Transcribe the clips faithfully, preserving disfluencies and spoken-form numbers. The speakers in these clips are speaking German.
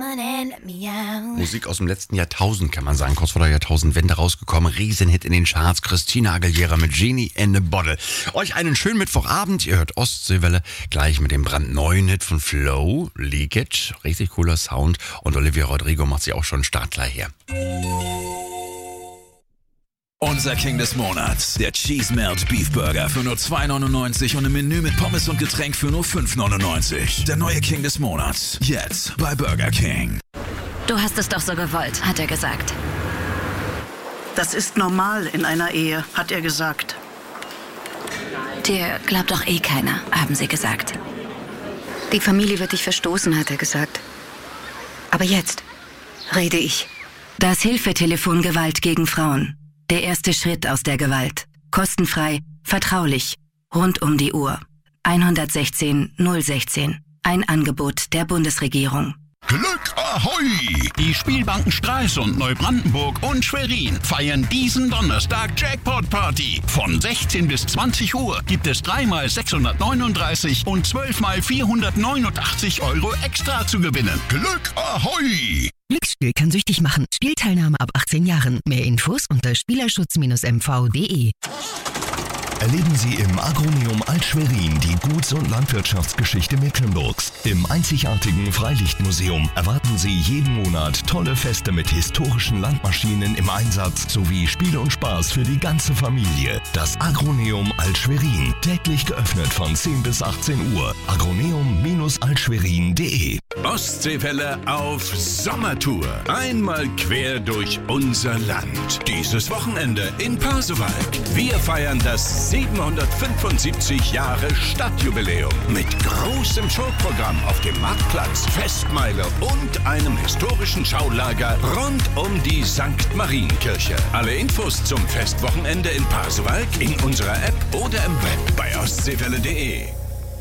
on and let me out. Musik aus dem letzten Jahrtausend, kann man sagen, kurz vor der Jahrtausendwende rausgekommen. Riesenhit in den Charts. Christina Aguilera mit Genie in a Bottle. Euch einen schönen Mittwochabend. Ihr hört Ostseewelle gleich mit dem brandneuen Hit von Flow, Leakage. Richtig cooler Sound. Und Olivia Rodrigo macht sich auch schon startklar her. Unser King des Monats, der Cheese Melt Beef Burger für nur zwei neunundneunzig und ein Menü mit Pommes und Getränk für nur fünf neunundneunzig. Der neue King des Monats, jetzt bei Burger King. Du hast es doch so gewollt, hat er gesagt. Das ist normal in einer Ehe, hat er gesagt. Dir glaubt doch eh keiner, haben sie gesagt. Die Familie wird dich verstoßen, hat er gesagt. Aber jetzt rede ich. Das Hilfetelefon Gewalt gegen Frauen. Der erste Schritt aus der Gewalt. Kostenfrei, vertraulich, rund um die Uhr. eins eins sechs null ein sechs. Ein Angebot der Bundesregierung. Glück Ahoi! Die Spielbanken Stralsund, Neubrandenburg und Schwerin feiern diesen Donnerstag Jackpot Party. Von sechzehn bis zwanzig Uhr gibt es drei mal sechshundertneununddreißig und zwölf mal vierhundertneunundachtzig Euro extra zu gewinnen. Glück Ahoi! Glücksspiel kann süchtig machen. Spielteilnahme ab achtzehn Jahren. Mehr Infos unter spielerschutz m v punkt d e. Erleben Sie im Agroneum Alt-Schwerin die Guts- und Landwirtschaftsgeschichte Mecklenburgs. Im einzigartigen Freilichtmuseum erwarten Sie jeden Monat tolle Feste mit historischen Landmaschinen im Einsatz sowie Spiele und Spaß für die ganze Familie. Das Agroneum Alt-Schwerin, täglich geöffnet von zehn bis achtzehn Uhr. agroneum Altschwerin punkt d e. Ostseewelle auf Sommertour. Einmal quer durch unser Land. Dieses Wochenende in Pasewalk. Wir feiern das siebenhundertfünfundsiebzig Jahre Stadtjubiläum mit großem Showprogramm auf dem Marktplatz, Festmeile und einem historischen Schaulager rund um die Sankt Marienkirche. Alle Infos zum Festwochenende in Pasewalk in unserer App oder im Web bei ostseewelle punkt d e.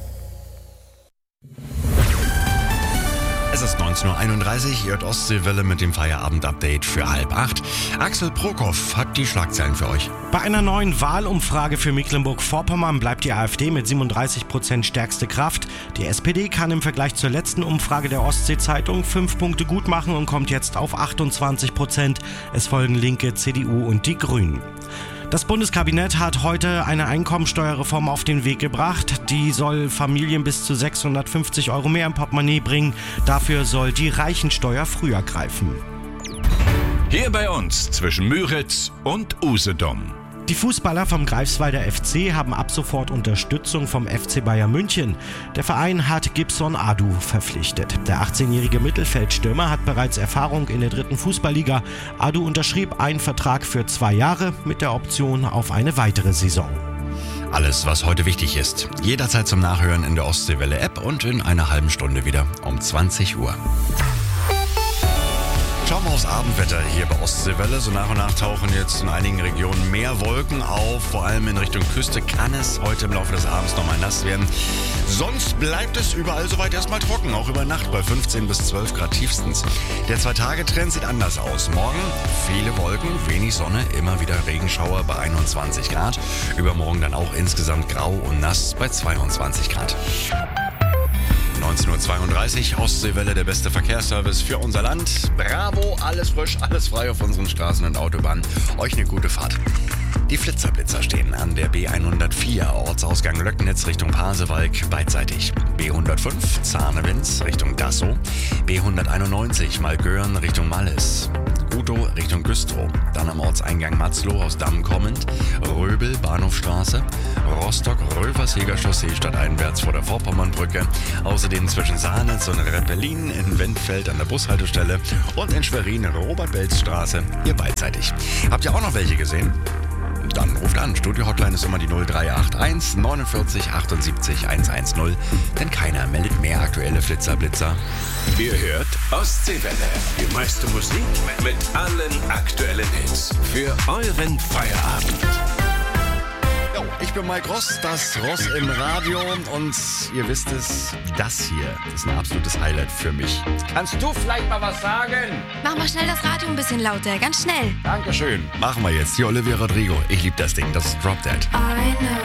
Es ist neunzehn Uhr einunddreißig, ihr hört Ostseewelle mit dem Feierabend-Update für halb acht. Axel Prokop hat die Schlagzeilen für euch. Bei einer neuen Wahlumfrage für Mecklenburg-Vorpommern bleibt die AfD mit siebenunddreißig Prozent stärkste Kraft. Die S P D kann im Vergleich zur letzten Umfrage der Ostsee-Zeitung fünf Punkte gut machen und kommt jetzt auf achtundzwanzig Prozent. Es folgen Linke, C D U und die Grünen. Das Bundeskabinett hat heute eine Einkommensteuerreform auf den Weg gebracht. Die soll Familien bis zu sechshundertfünfzig Euro mehr im Portemonnaie bringen. Dafür soll die Reichensteuer früher greifen. Hier bei uns zwischen Müritz und Usedom. Die Fußballer vom Greifswalder F C haben ab sofort Unterstützung vom F C Bayern München. Der Verein hat Gibson Adu verpflichtet. Der achtzehnjährige Mittelfeldstürmer hat bereits Erfahrung in der dritten Fußballliga. Adu unterschrieb einen Vertrag für zwei Jahre mit der Option auf eine weitere Saison. Alles, was heute wichtig ist. Jederzeit zum Nachhören in der Ostseewelle-App und in einer halben Stunde wieder um zwanzig Uhr. Schauen wir aufs Abendwetter hier bei Ostseewelle. So nach und nach tauchen jetzt in einigen Regionen mehr Wolken auf. Vor allem in Richtung Küste kann es heute im Laufe des Abends nochmal nass werden. Sonst bleibt es überall soweit erstmal trocken. Auch über Nacht bei fünfzehn bis zwölf Grad tiefstens. Der Zwei-Tage-Trend sieht anders aus. Morgen viele Wolken, wenig Sonne, immer wieder Regenschauer bei einundzwanzig Grad. Übermorgen dann auch insgesamt grau und nass bei zweiundzwanzig Grad. neunzehn Uhr zweiunddreißig, Ostseewelle, der beste Verkehrsservice für unser Land. Bravo, alles frisch, alles frei auf unseren Straßen und Autobahnen. Euch eine gute Fahrt. Die Flitzerblitzer stehen an der B hundertvier, Ortsausgang Löcknitz Richtung Pasewalk, beidseitig. B hundertfünf, Zahnewitz Richtung Dassow. B hunderteinundneunzig, Malgören Richtung Mallis. Gudow Richtung Güstrow. Dann am Ortseingang Matzloh aus Damm kommend. Röbel, Bahnhofstraße. Rostock, Röversheger Chaussee stadteinwärts vor der Vorpommernbrücke. Außerdem zwischen Sahnitz und Reppelin in Wendfeld an der Bushaltestelle. Und in Schwerin, Robert-Belz-Straße, hier beidseitig. Habt ihr auch noch welche gesehen? Dann ruft an. Studio-Hotline ist immer die null drei acht eins neunundvierzig achtundsiebzig hundertzehn. Denn keiner meldet mehr aktuelle Flitzerblitzer. Ihr hört Ostseewelle. Die meiste Musik mit allen aktuellen Hits. Für euren Feierabend. Jo, ich bin Mike Ross, das Ross im Radio. Und ihr wisst es, das hier ist ein absolutes Highlight für mich. Kannst du vielleicht mal was sagen? Mach mal schnell das Radio ein bisschen lauter, ganz schnell. Dankeschön. Machen wir jetzt. Hier Olivia Rodrigo. Ich liebe das Ding. Das ist Drop Dead. I know.